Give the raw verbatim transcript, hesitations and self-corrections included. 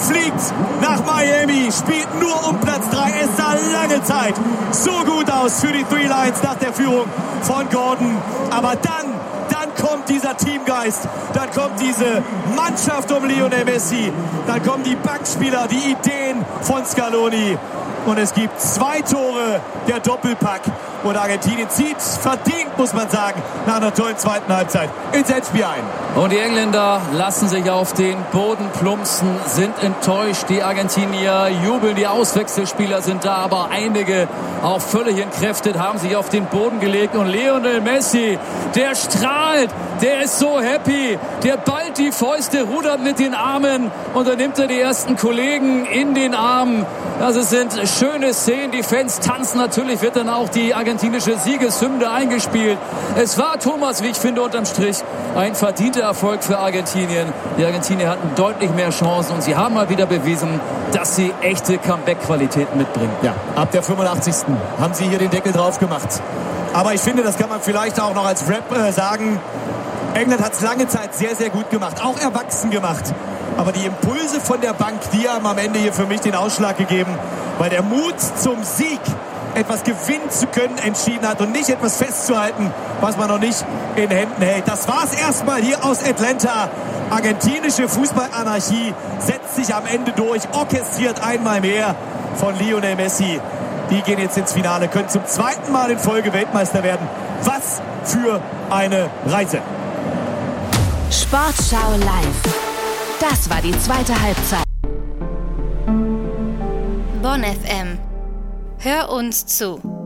fliegt nach Miami, spielt nur um Platz drei. Es sah lange Zeit so gut aus für die Three Lions nach der Führung von Gordon. Aber dann, dann kommt dieser Teamgeist, dann kommt diese Mannschaft um Lionel Messi, dann kommen die Bankspieler, die Ideen von Scaloni. Und es gibt zwei Tore, der Doppelpack. Und Argentinien zieht verdient, muss man sagen, nach einer tollen zweiten Halbzeit ins Endspiel ein. Und die Engländer lassen sich auf den Boden plumpsen, sind enttäuscht. Die Argentinier jubeln, die Auswechselspieler sind da, aber einige, auch völlig entkräftet, haben sich auf den Boden gelegt. Und Lionel Messi, der strahlt, der ist so happy, der ballt die Fäuste, rudert mit den Armen und dann nimmt er die ersten Kollegen in den Arm. Also es sind schöne Szenen, die Fans tanzen, natürlich wird dann auch die argentinische Siegeshymne eingespielt. Es war, Thomas, wie ich finde, unterm Strich ein verdienter Erfolg für Argentinien. Die Argentinier hatten deutlich mehr Chancen und sie haben mal wieder bewiesen, dass sie echte Comeback-Qualitäten mitbringen. Ja, ab der fünfundachtzigsten haben sie hier den Deckel drauf gemacht. Aber ich finde, das kann man vielleicht auch noch als Rap äh, sagen. England hat es lange Zeit sehr, sehr gut gemacht, auch erwachsen gemacht. Aber die Impulse von der Bank, die haben am Ende hier für mich den Ausschlag gegeben, weil der Mut zum Sieg, etwas gewinnen zu können, entschieden hat und nicht etwas festzuhalten, was man noch nicht in Händen hält. Das war's erstmal hier aus Atlanta. Argentinische Fußballanarchie setzt sich am Ende durch, orchestriert einmal mehr von Lionel Messi. Die gehen jetzt ins Finale, können zum zweiten Mal in Folge Weltmeister werden. Was für eine Reise. Sportschau live. Das war die zweite Halbzeit. Bonn F M. Hör uns zu.